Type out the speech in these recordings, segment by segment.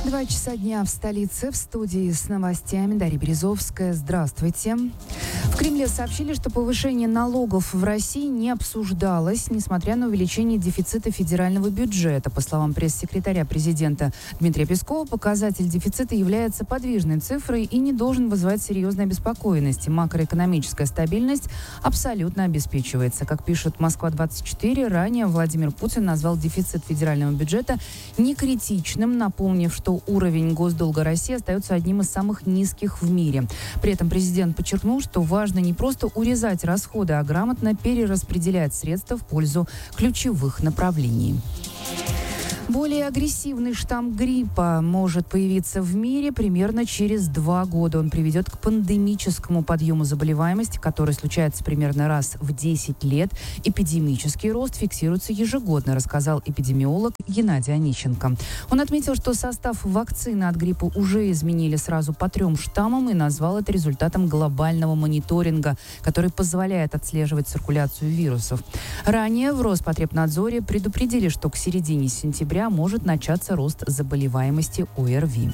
2 часа дня в столице. В студии с новостями Дарья Березовская. Здравствуйте. В Кремле сообщили, что повышение налогов в России не обсуждалось, несмотря на увеличение дефицита федерального бюджета. По словам пресс-секретаря президента Дмитрия Пескова, показатель дефицита является подвижной цифрой и не должен вызывать серьезной обеспокоенности. Макроэкономическая стабильность абсолютно обеспечивается. Как пишет «Москва-24», ранее Владимир Путин назвал дефицит федерального бюджета некритичным, напомнив, что уровень госдолга России остается одним из самых низких в мире. При этом президент подчеркнул, что важно не просто урезать расходы, а грамотно перераспределять средства в пользу ключевых направлений. Более агрессивный штамм гриппа может появиться в мире примерно через 2 года. Он приведет к пандемическому подъему заболеваемости, который случается примерно раз в 10 лет. Эпидемический рост фиксируется ежегодно, рассказал эпидемиолог Геннадий Онищенко. Он отметил, что состав вакцины от гриппа уже изменили сразу по 3 штаммам и назвал это результатом глобального мониторинга, который позволяет отслеживать циркуляцию вирусов. Ранее в Роспотребнадзоре предупредили, что к середине сентября может начаться рост заболеваемости ОРВИ.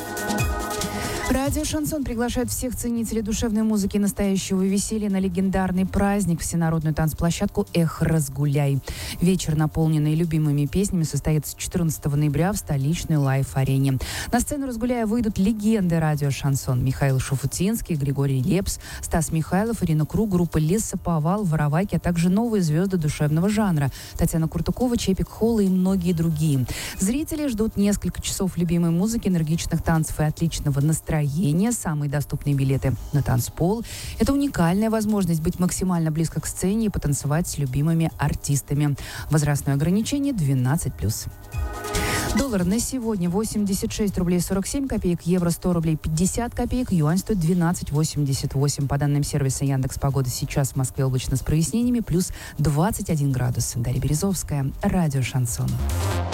Радио «Шансон» приглашает всех ценителей душевной музыки и настоящего веселья на легендарный праздник, всенародную танцплощадку «Эх, разгуляй». Вечер, наполненный любимыми песнями, состоится 14 ноября в столичной лайв-арене. На сцену «Разгуляя» выйдут легенды радио «Шансон». Михаил Шуфутинский, Григорий Лепс, Стас Михайлов, Ирина Круг, группа «Лесоповал», «Воровайки», а также новые звезды душевного жанра Татьяна Куртукова, Чепик Холла и многие другие. Зрители ждут несколько часов любимой музыки, энергичных танцев и отличного настроения. Самые доступные билеты на танцпол. Это уникальная возможность быть максимально близко к сцене и потанцевать с любимыми артистами. Возрастное ограничение 12+. Доллар на сегодня 86 рублей 47 копеек, евро 100 рублей 50 копеек, юань стоит 12,88. По данным сервиса Яндекс.Погода, сейчас в Москве облачно с прояснениями, плюс 21 градус. Дарья Березовская, радио «Шансон».